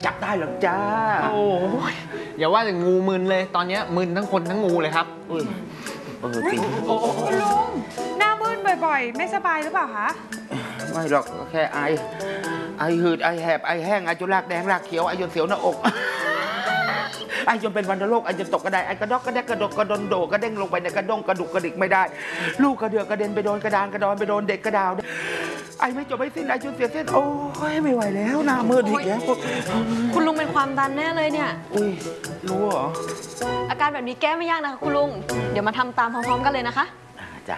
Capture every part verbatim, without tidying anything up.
จับได้หรอจ้าโอ้ยอย่าว่าแต่งูมึนเลยตอนนี้มึนทั้งคนทั้งงูเลยครับเออจริงคุณลุงหน้ามืดบ่อยๆไม่สบายหรือเปล่าคะไม่หรอกแค่ไอไอหืดไอแหบไอแห้งไอจนรากแดงรากเขียวไอจนเสียวหน้าอกไอจนเป็นวัณโรคไอจนตกกระไดไอกระดอกกระแดกกระดกกระดนโดกระเด้งลงไปในกระด้งกระดุกกระดิกไม่ได้ลูกกระเดือกกระเด็นไปโดนกระดานกระดอนไปโดนเด็กกระดาวไอไม่จบไม่สิ้นไอจนเสียเส้นโอ้ยไม่ไหวแล้วหน้ามืดอีกแล้วคุณลุงเป็นความดันแน่เลยเนี่ยอุ้ยรู้เหรออาการแบบนี้แก้ไม่ยากนะคะคุณลุงเดี๋ยวมาทำตามพร้อมๆกันเลยนะคะจ้ะ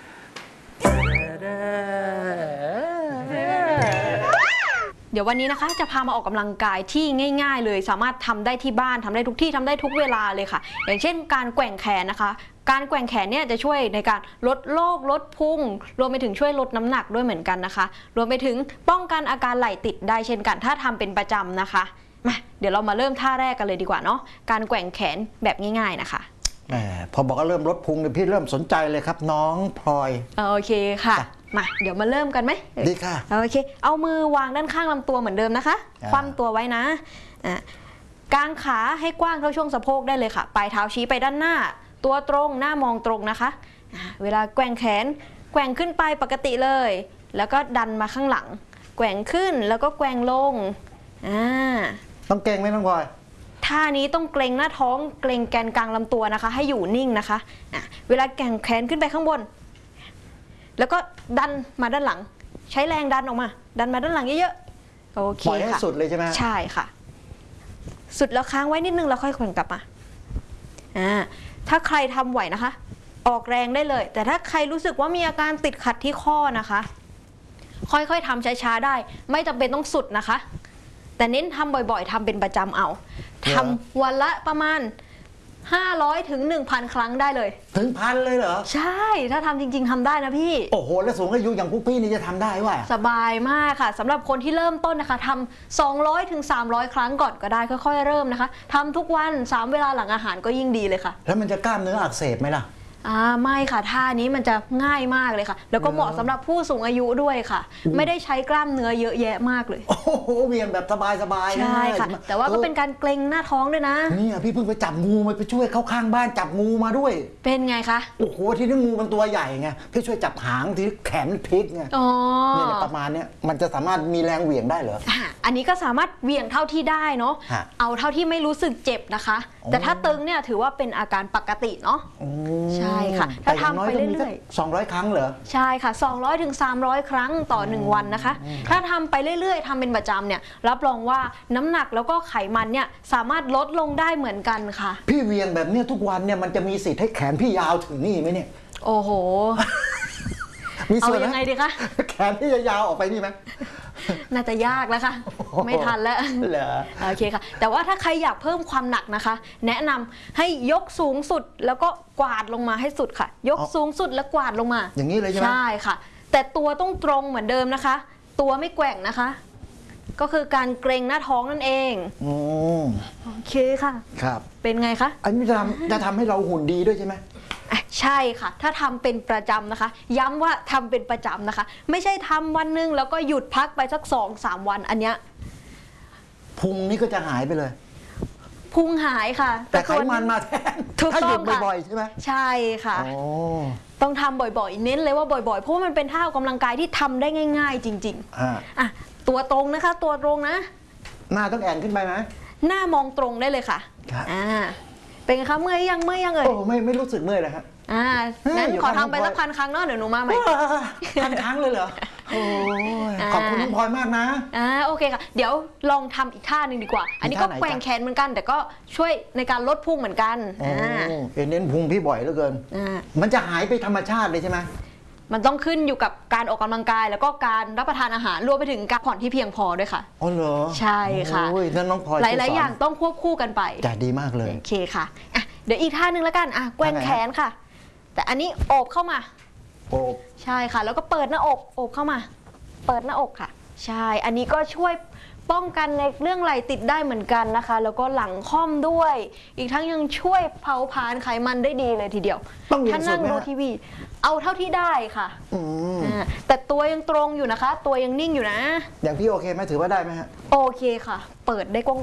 เดี๋ยววันนี้นะคะจะพามาออกกำลังกายที่ง่ายๆเลยสามารถทำได้ที่บ้านทำได้ทุกที่ทำได้ทุกเวลาเลยค่ะอย่างเช่นการแกว่งแขนนะคะการแกว่งแขนเนี่ยจะช่วยในการลดโรคลดพุงรวมไปถึงช่วยลดน้ำหนักด้วยเหมือนกันนะคะรวมไปถึงป้องกันอาการไหล่ติดได้เช่นกันถ้าทำเป็นประจำนะคะมาเดี๋ยวเรามาเริ่มท่าแรกกันเลยดีกว่าเนาะการแกว่งแขนแบบง่ายๆนะคะแหมพอบอกว่าเริ่มลดพุงเนี่ยพี่เริ่มสนใจเลยครับน้องพลอยโอเคค่ะมาเดี๋ยวมาเริ่มกันไหมดีค่ะโอเคเอามือวางด้านข้างลำตัวเหมือนเดิมนะคะคว่ำตัวไว้นะกางขาให้กว้างเท่าช่วงสะโพกได้เลยค่ะปลายเท้าชี้ไปด้านหน้าตัวตรงหน้ามองตรงนะคะเวลาแกว่งแขนแกว่งขึ้นไปปกติเลยแล้วก็ดันมาข้างหลังแกว่งขึ้นแล้วก็แกว่งลงอ่าต้องเก่งไหมน้องพลอยท่านี้ต้องเกรงหน้าท้องเกรงแกนกลางลำตัวนะคะให้อยู่นิ่งนะคะะเวลาแกว่งแขนขึ้นไปข้างบนแล้วก็ดันมาด้านหลังใช้แรงดันออกมาดันมาด้านหลังเยอะๆโอเคค่ะปล่อยให้สุดเลยใช่ไหมใช่ค่ะสุดแล้วค้างไว้นิดนึงแล้วค่อยแกว่งกลับมาอ่าถ้าใครทำไหวนะคะออกแรงได้เลยแต่ถ้าใครรู้สึกว่ามีอาการติดขัดที่ข้อนะคะค่อยๆทำช้าๆได้ไม่จำเป็นต้องสุดนะคะแต่เน้นทำบ่อยๆทำเป็นประจำเอาทำวันละประมาณห้าร้อยถึง หนึ่งพัน ครั้งได้เลยถึงพันเลยเหรอใช่ถ้าทำจริงๆทำได้นะพี่โอ้โหแล้วสูงอายุอย่างพวกพี่นี่จะทำได้วะสบายมากค่ะสำหรับคนที่เริ่มต้นนะคะทำสองร้อยถึงสามร้อยครั้งก่อนก็ได้ค่อยๆเริ่มนะคะทำทุกวันสามเวลาหลังอาหารก็ยิ่งดีเลยค่ะแล้วมันจะกล้ามเนื้ออักเสบไหมล่ะอ่าไม่ค่ะท่านี้มันจะง่ายมากเลยค่ะแล้วก็เหมาะสำหรับผู้สูงอายุด้วยค่ะไม่ได้ใช้กล้ามเนื้อเยอะแยะมากเลยโอ้โหเวียงแบบสบายๆใช่ค่ะแต่ว่าก็เป็นการเกร็งหน้าท้องด้วยนะนี่พี่เพิ่งไปจับงูมาไปช่วยเข้าข้างบ้านจับงูมาด้วยเป็นไงคะโอ้โหที่นี่งูมันตัวใหญ่ไงพี่ช่วยจับหางที่แขนพลิกไงอ๋อเนี่ยประมาณนี้มันจะสามารถมีแรงเหวี่ยงได้เหรออันนี้ก็สามารถเหวี่ยงเท่าที่ได้เนาะเอาเท่าที่ไม่รู้สึกเจ็บนะคะแต่ถ้าตึงเนี่ยถือว่าเป็นอาการปกติเนาะใช่ค่ะถ้าทำไปเรื่อยๆสองร้อยครั้งเหรอใช่ค่ะสองร้อยถึงสามร้อยครั้งต่อหนึ่งวันนะคะถ้าทำไปเรื่อยๆทำเป็นประจำเนี่ยรับรองว่าน้ำหนักแล้วก็ไขมันเนี่ยสามารถลดลงได้เหมือนกันค่ะพี่เวียงแบบเนี้ยทุกวันเนี่ยมันจะมีสิทธิ์ให้แขนพี่ยาวถึงนี่ไหมเนี่ยโอ้โหมีส่วนเอายังไงดีคะแขนพี่จะยาวออกไปนี่ไหมน่าจะยากแล้วค่ะไม่ทันแล้วเหรอโอเคค่ะแต่ว่าถ้าใครอยากเพิ่มความหนักนะคะแนะนำให้ยกสูงสุดแล้วก็กวาดลงมาให้สุดค่ะยกสูงสุดแล้วกวาดลงมาอย่างนี้เลยใช่ไหมใช่ค่ะแต่ตัวต้องตรงเหมือนเดิมนะคะตัวไม่แกว่งนะคะก็คือการเกรงหน้าท้องนั่นเองอืมโอเคค่ะครับเป็นไงคะอันนี้จะจะทำให้เราหุ่นดีด้วยใช่ไหมใช่ค่ะถ้าทำเป็นประจำนะคะย้ำว่าทำเป็นประจำนะคะไม่ใช่ทำวันนึงแล้วก็หยุดพักไปสักสองสามวันอันเนี้ยพุงนี่ก็จะหายไปเลยพุงหายค่ะแต่ไขมันมาแทนถ้าหยุดบ่อยๆใช่ไหมใช่ค่ะต้องทำบ่อยๆเน้นเลยว่าบ่อยๆเพราะมันเป็นท่าออกกำลังกายที่ทำได้ง่ายๆจริงๆอ่ะตัวตรงนะคะตัวตรงนะหน้าต้องแอนขึ้นไปไหมหน้ามองตรงได้เลยค่ะอ่าเป็นไงคะเมื่อยยังเมื่อยยังเอ่ยโอ้ไม่ไม่รู้สึกเมื่อยเลยครับอ่างั้นขอทำไปสักพันครั้งเนาะเดี๋ยวหนูมาใหม่พันครั้งเลยเหรอโอ้ขอบคุณน้องพลอยมากนะอ่าโอเคค่ะเดี๋ยวลองทำอีกท่าหนึ่งดีกว่าอันนี้ก็แกว่งแขนเหมือนกันแต่ก็ช่วยในการลดพุงเหมือนกันอ่าเน้นพุงพี่บ่อยเหลือเกินอ่ามันจะหายไปธรรมชาติเลยใช่ไหมมันต้องขึ้นอยู่กับการออกกำลังกายแล้วก็การรับประทานอาหารรวมไปถึงการผ่อนที่เพียงพอด้วยค่ะอ๋อเหรอใช่ค่ะโอ้ยนั่นน้องพลอยหลายๆอย่างต้องควบคู่กันไปจะดีมากเลยโอเคค่ะอ่ะเดี๋ยวอีกท่านึงแล้วกันอ่ะแกว่งแขนค่ะแต่อันนี้โอบเข้ามาโอบใช่ค่ะแล้วก็เปิดหน้าอกโอบเข้ามาเปิดหน้าอกค่ะใช่อันนี้ก็ช่วยป้องกันในเรื่องไหล่ติดได้เหมือนกันนะคะแล้วก็หลังค่อมด้วยอีกทั้งยังช่วยเผาผลาญไขมันได้ดีเลยทีเดียวถ้านั่งดูทีวีเอาเท่าที่ได้ค่ะแต่ตัวยังตรงอยู่นะคะตัวยังนิ่งอยู่นะอย่างพี่โอเคไหมถือว่าได้ไหมฮะโอเคค่ะเปิดได้ก